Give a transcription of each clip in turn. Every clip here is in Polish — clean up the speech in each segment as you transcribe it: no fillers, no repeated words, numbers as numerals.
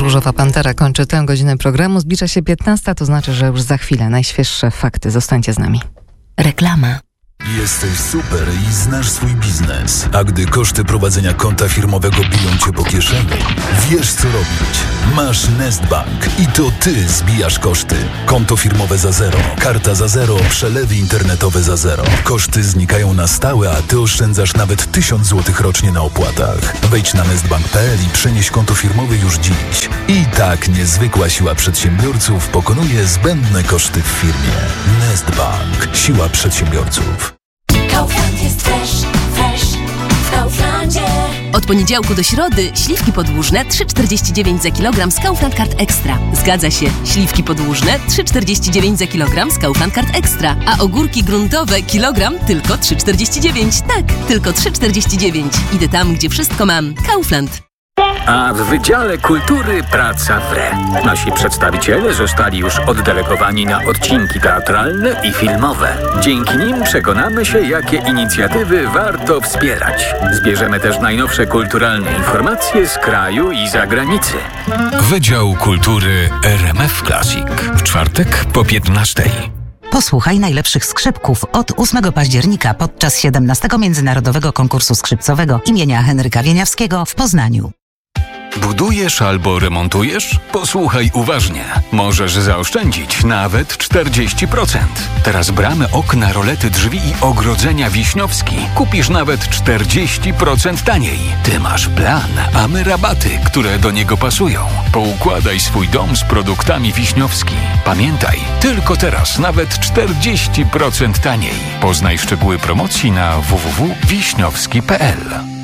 Różowa Pantera kończy tę godzinę programu. Zbliża się 15, to znaczy, że już za chwilę najświeższe fakty. Zostańcie z nami. Reklama. Jesteś super i znasz swój biznes. A gdy koszty prowadzenia konta firmowego biją cię po kieszeni, wiesz co robić. Masz Nestbank i to ty zbijasz koszty. Konto firmowe za zero, karta za zero, przelewy internetowe za zero. Koszty znikają na stałe, a ty oszczędzasz nawet 1000 zł rocznie na opłatach. Wejdź na nestbank.pl i przenieś konto firmowe już dziś. I tak niezwykła siła przedsiębiorców pokonuje zbędne koszty w firmie. Nestbank. Siła przedsiębiorców. Kaufland jest fresh w Kauflandzie. Od poniedziałku do środy śliwki podłużne 3,49 za kilogram z Kaufland Card Extra. Zgadza się, śliwki podłużne 3,49 za kilogram z Kaufland Card Extra. A ogórki gruntowe kilogram tylko 3,49. Tak, tylko 3,49. Idę tam, gdzie wszystko mam. Kaufland. A w Wydziale Kultury praca wre. Nasi przedstawiciele zostali już oddelegowani na odcinki teatralne i filmowe. Dzięki nim przekonamy się, jakie inicjatywy warto wspierać. Zbierzemy też najnowsze kulturalne informacje z kraju i zagranicy. Wydział Kultury RMF Classic. W czwartek po 15:00. Posłuchaj najlepszych skrzypków od 8 października podczas 17. Międzynarodowego Konkursu Skrzypcowego imienia Henryka Wieniawskiego w Poznaniu. Budujesz albo remontujesz? Posłuchaj uważnie. Możesz zaoszczędzić nawet 40%. Teraz bramy, okna, rolety, drzwi i ogrodzenia Wiśniowski kupisz nawet 40% taniej. Ty masz plan, a my rabaty, które do niego pasują. Poukładaj swój dom z produktami Wiśniowski. Pamiętaj, tylko teraz nawet 40% taniej. Poznaj szczegóły promocji na www.wiśniowski.pl.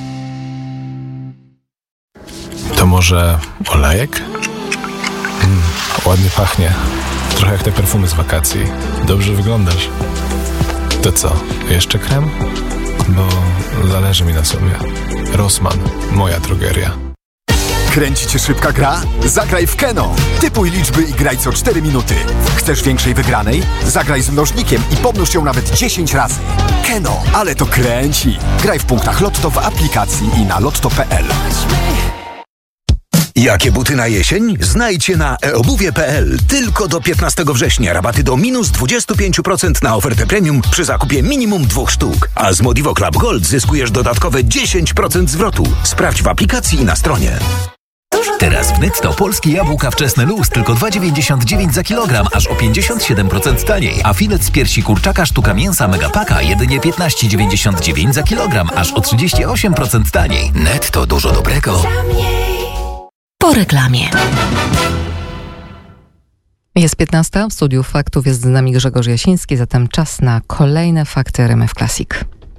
To może olejek? Ładnie pachnie. Trochę jak te perfumy z wakacji. Dobrze wyglądasz. To co, jeszcze krem? Bo zależy mi na sobie. Rossmann, moja drogeria. Kręci cię szybka gra? Zagraj w Keno. Typuj liczby i graj co 4 minuty. Chcesz większej wygranej? Zagraj z mnożnikiem i pomnóż ją nawet 10 razy. Keno, ale to kręci. Graj w punktach Lotto w aplikacji i na lotto.pl. Jakie buty na jesień? Znajdźcie na eobuwie.pl. Tylko do 15 września rabaty do minus 25% na ofertę premium przy zakupie minimum 2 sztuk. A z Modivo Club Gold zyskujesz dodatkowe 10% zwrotu. Sprawdź w aplikacji i na stronie. Teraz w Netto polskie jabłka wczesne luz tylko 2,99 za kilogram, aż o 57% taniej. A filet z piersi kurczaka sztuka mięsa Megapaka jedynie 15,99 za kilogram, aż o 38% taniej. Netto, dużo dobrego. Po reklamie. Jest 15, w studiu faktów jest z nami Grzegorz Jasiński, zatem czas na kolejne fakty RMF Classic.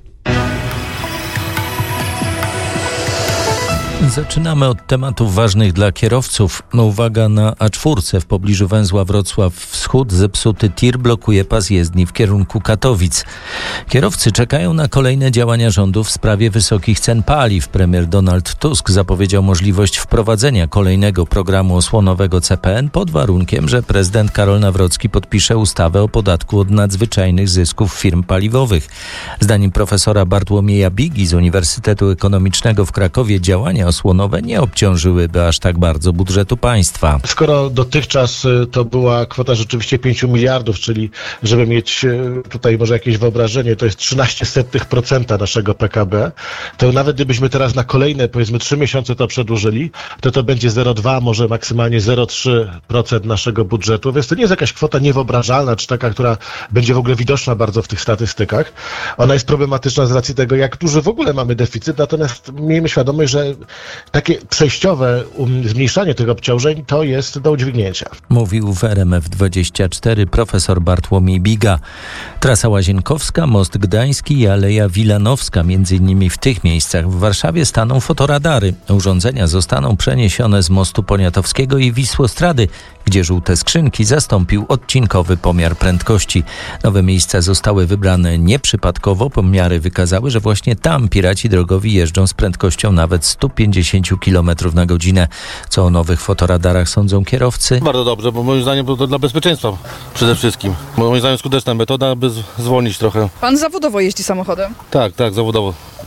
Zaczynamy od tematów ważnych dla kierowców. Uwaga na A4 w pobliżu węzła Wrocław Wschód. Zepsuty tir blokuje pas jezdni w kierunku Katowic. Kierowcy czekają na kolejne działania rządu w sprawie wysokich cen paliw. Premier Donald Tusk zapowiedział możliwość wprowadzenia kolejnego programu osłonowego CPN pod warunkiem, że prezydent Karol Nawrocki podpisze ustawę o podatku od nadzwyczajnych zysków firm paliwowych. Zdaniem profesora Bartłomieja Bigi z Uniwersytetu Ekonomicznego w Krakowie działania osłonowe nie obciążyłyby aż tak bardzo budżetu państwa. Skoro dotychczas to była kwota rzeczywiście 5 miliardów, czyli żeby mieć tutaj może jakieś wyobrażenie, to jest 0,13% naszego PKB, to nawet gdybyśmy teraz na kolejne, powiedzmy 3 miesiące to przedłużyli, to będzie 0,2, może maksymalnie 0,3% naszego budżetu, więc to nie jest jakaś kwota niewyobrażalna, czy taka, która będzie w ogóle widoczna bardzo w tych statystykach. Ona jest problematyczna z racji tego, jak duży w ogóle mamy deficyt, natomiast miejmy świadomość, że takie przejściowe zmniejszanie tych obciążeń to jest do udźwignięcia. Mówił w RMF24 profesor Bartłomiej Biga. Trasa Łazienkowska, Most Gdański i Aleja Wilanowska. Między innymi w tych miejscach w Warszawie staną fotoradary. Urządzenia zostaną przeniesione z mostu Poniatowskiego i Wisłostrady, gdzie żółte skrzynki zastąpił odcinkowy pomiar prędkości. Nowe miejsca zostały wybrane nieprzypadkowo. Pomiary wykazały, że właśnie tam piraci drogowi jeżdżą z prędkością nawet 150 km na godzinę. Co o nowych fotoradarach sądzą kierowcy? Bardzo dobrze, bo moim zdaniem to dla bezpieczeństwa przede wszystkim. Moim zdaniem skuteczna metoda, by zwolnić trochę. Pan zawodowo jeździ samochodem? Tak, zawodowo.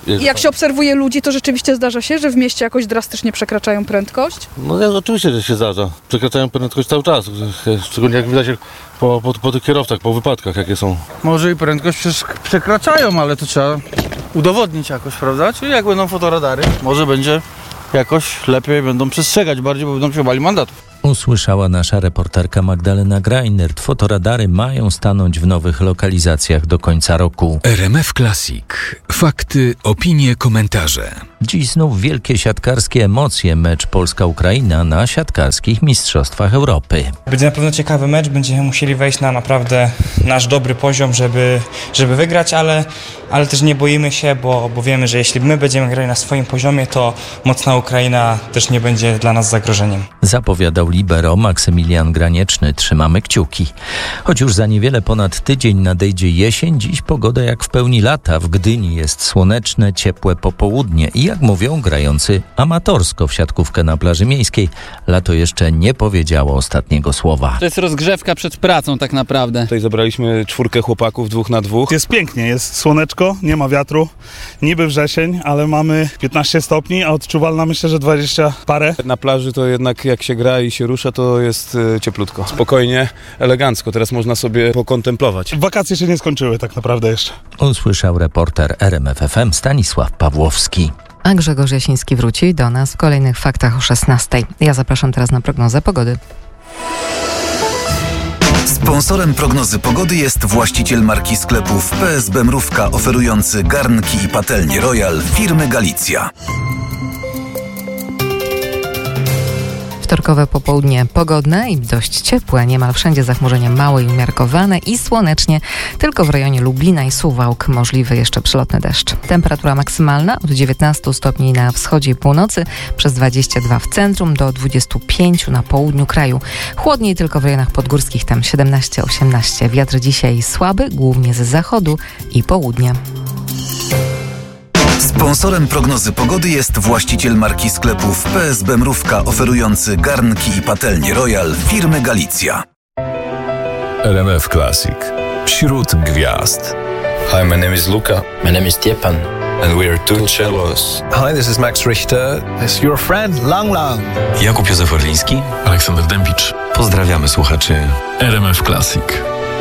Jak się obserwuje ludzi, to rzeczywiście zdarza się, że w mieście jakoś drastycznie przekraczają prędkość? No oczywiście, że się zdarza. Przekraczają prędkość cały czas. Szczególnie jak widać po tych kierowcach, po wypadkach jakie są. Może i prędkość przekraczają, ale to trzeba udowodnić jakoś, prawda? Czyli jak będą fotoradary, może będzie jakoś lepiej będą przestrzegać bardziej, bo będą się bali mandatów. Usłyszała nasza reporterka Magdalena Greinert. Fotoradary mają stanąć w nowych lokalizacjach do końca roku. RMF Classic. Fakty, opinie, komentarze. Dziś znów wielkie siatkarskie emocje. Mecz Polska-Ukraina na siatkarskich Mistrzostwach Europy. Będzie na pewno ciekawy mecz. Będziemy musieli wejść na naprawdę nasz dobry poziom, żeby wygrać, ale też nie boimy się, bo wiemy, że jeśli my będziemy grali na swoim poziomie, to mocna Ukraina też nie będzie dla nas zagrożeniem. Zapowiadał libero Maksymilian Granieczny. Trzymamy kciuki. Choć już za niewiele ponad tydzień nadejdzie jesień, dziś pogoda jak w pełni lata. W Gdyni jest słoneczne, ciepłe popołudnie i jak mówią grający amatorsko w siatkówkę na plaży miejskiej, lato jeszcze nie powiedziało ostatniego słowa. To jest rozgrzewka przed pracą tak naprawdę. Tutaj zebraliśmy 4 chłopaków 2 na 2. Jest pięknie, jest słoneczko, nie ma wiatru, niby wrzesień, ale mamy 15 stopni, a odczuwalna myślę, że 20 parę. Na plaży to jednak jak się gra i się rusza, to jest cieplutko. Spokojnie, elegancko, teraz można sobie pokontemplować. Wakacje się nie skończyły tak naprawdę jeszcze. Usłyszał reporter RMF FM Stanisław Pawłowski. A Grzegorz Jasiński wróci do nas w kolejnych faktach o 16:00. Ja zapraszam teraz na prognozę pogody. Sponsorem prognozy pogody jest właściciel marki sklepów PSB Mrówka, oferujący garnki i patelnie Royal firmy Galicja. Wtorkowe popołudnie pogodne i dość ciepłe. Niemal wszędzie zachmurzenie małe i umiarkowane i słonecznie. Tylko w rejonie Lublina i Suwałk możliwy jeszcze przelotny deszcz. Temperatura maksymalna od 19 stopni na wschodzie i północy, przez 22 w centrum do 25 na południu kraju. Chłodniej tylko w rejonach podgórskich, tam 17-18. Wiatr dzisiaj słaby, głównie z zachodu i południa. Sponsorem prognozy pogody jest właściciel marki sklepów PSB Mrówka, oferujący garnki i patelnie Royal firmy Galicja. RMF Classic. Wśród gwiazd. Hi, my name is Luca. My name is Stjepan. And we are two cellos. Hi, this is Max Richter. This is your friend Lang Lang. Jakub Józef Orliński. Aleksander Dębicz. Pozdrawiamy słuchaczy RMF Classic.